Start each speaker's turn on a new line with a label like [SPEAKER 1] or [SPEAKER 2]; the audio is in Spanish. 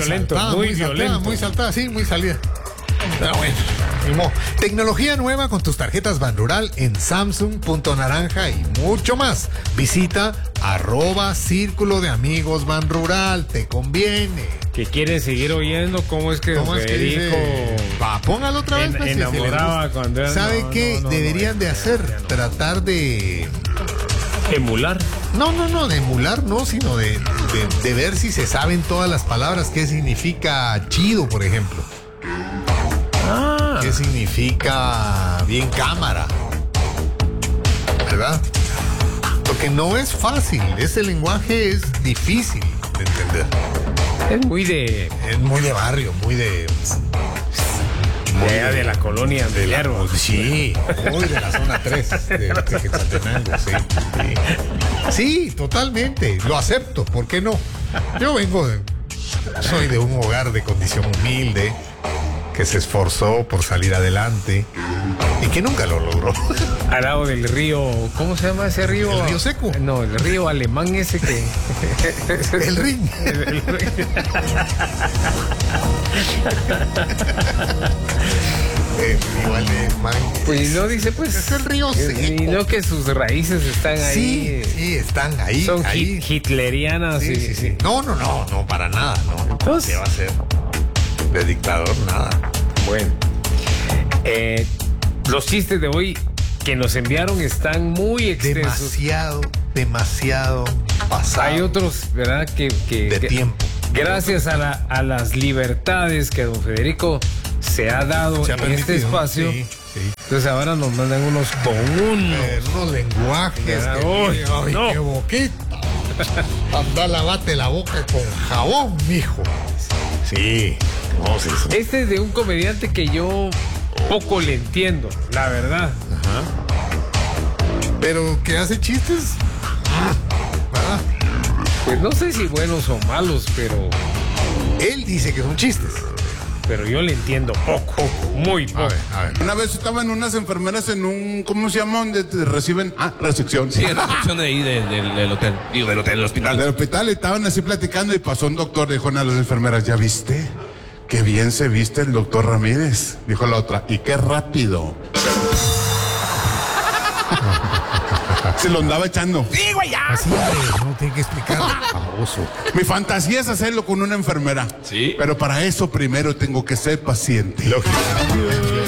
[SPEAKER 1] violento,
[SPEAKER 2] muy saltada, sí, muy salida. Pero bueno, ni modo. Tecnología nueva con tus tarjetas Banrural en Samsung.naranja y mucho más. Visita @Círculo de Amigos Banrural, te conviene.
[SPEAKER 1] Que quieren seguir oyendo cómo es que
[SPEAKER 2] ¿Cómo es que
[SPEAKER 1] Federico
[SPEAKER 2] póngalo otra vez. Pues,
[SPEAKER 1] enamoraba cuando era...
[SPEAKER 2] ¿Sabe qué deberían de hacer? Tratar de...
[SPEAKER 1] emular.
[SPEAKER 2] No, de emular no, sino de ver si se saben todas las palabras. ¿Qué significa chido, por ejemplo? ¿Qué significa bien cámara? ¿Verdad? Porque no es fácil, ese lenguaje es difícil de entender.
[SPEAKER 1] Es muy de
[SPEAKER 2] barrio, muy de
[SPEAKER 1] la colonia de Hierro.
[SPEAKER 2] Sí, muy de la zona 3 de Quetzaltenango, sí. Sí, totalmente, lo acepto, ¿por qué no? Yo soy de un hogar de condición humilde, que se esforzó por salir adelante y que nunca lo logró.
[SPEAKER 1] Al lado del río, ¿cómo se llama ese río?
[SPEAKER 2] ¿El río Seco?
[SPEAKER 1] No, el río alemán ese que...
[SPEAKER 2] El Rin.
[SPEAKER 1] El Rin.
[SPEAKER 2] El río alemán.
[SPEAKER 1] Pues no dice, pues...
[SPEAKER 2] Es el río Seco.
[SPEAKER 1] Y no que sus raíces están ahí.
[SPEAKER 2] Sí, están ahí.
[SPEAKER 1] Son
[SPEAKER 2] ahí.
[SPEAKER 1] hitlerianas.
[SPEAKER 2] Sí. No, para nada, no.
[SPEAKER 1] Entonces,
[SPEAKER 2] ¿qué va a ser? De dictador, nada.
[SPEAKER 1] Bueno, los chistes de hoy que nos enviaron están muy extensos.
[SPEAKER 2] Demasiado pasado.
[SPEAKER 1] Hay otros, ¿verdad? Que
[SPEAKER 2] tiempo.
[SPEAKER 1] Gracias a las libertades que don Federico se ha dado en este espacio.
[SPEAKER 2] Sí.
[SPEAKER 1] Entonces ahora nos mandan unos con
[SPEAKER 2] unos lenguajes.
[SPEAKER 1] No.
[SPEAKER 2] Qué boquita. Anda, lavate la boca con jabón, mijo. Sí. No, sí.
[SPEAKER 1] Este es de un comediante que yo poco le entiendo, la verdad.
[SPEAKER 2] Ajá. Pero que hace chistes. ¿Verdad?
[SPEAKER 1] Pues no sé si buenos o malos, pero
[SPEAKER 2] él dice que son chistes.
[SPEAKER 1] Pero yo le entiendo poco, muy poco.
[SPEAKER 2] A ver.
[SPEAKER 3] Una vez estaban unas enfermeras en un, ¿cómo se llama? Donde te reciben, recepción.
[SPEAKER 4] Sí, en la recepción de ahí del hotel. Digo, del hospital.
[SPEAKER 3] Del hospital estaban así platicando y pasó un doctor, dijo una de las enfermeras, ¿ya viste? Qué bien se viste el doctor Ramírez. Dijo la otra, y qué rápido. Se lo andaba echando.
[SPEAKER 4] Sí, güey, ya.
[SPEAKER 2] Así no tiene que explicar. Famoso.
[SPEAKER 3] Mi fantasía es hacerlo con una enfermera.
[SPEAKER 4] Sí.
[SPEAKER 3] Pero para eso primero tengo que ser paciente.
[SPEAKER 2] Lógico.